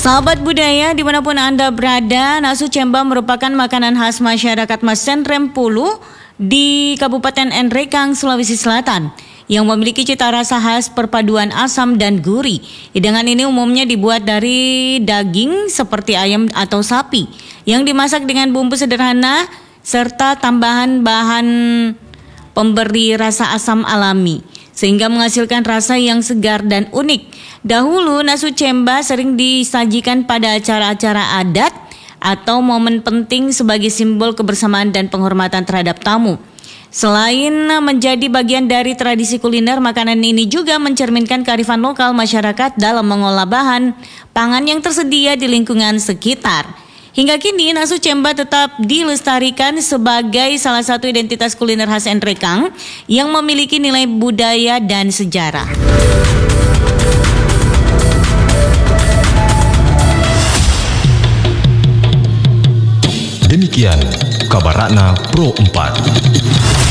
Sahabat budaya dimanapun Anda berada, Nasu Cemba merupakan makanan khas masyarakat Masen Rempulu di Kabupaten Nrekang, Sulawesi Selatan yang memiliki cita rasa khas perpaduan asam dan gurih. Hidangan ini umumnya dibuat dari daging seperti ayam atau sapi yang dimasak dengan bumbu sederhana serta tambahan bahan pemberi rasa asam alami, sehingga menghasilkan rasa yang segar dan unik. Dahulu Nasu Cemba sering disajikan pada acara-acara adat atau momen penting sebagai simbol kebersamaan dan penghormatan terhadap tamu. Selain menjadi bagian dari tradisi kuliner, makanan ini juga mencerminkan kearifan lokal masyarakat dalam mengolah bahan pangan yang tersedia di lingkungan sekitar. Hingga kini Nasu Cemba tetap dilestarikan sebagai salah satu identitas kuliner khas Nrekang yang memiliki nilai budaya dan sejarah. Demikian kabar Ratna Pro 4.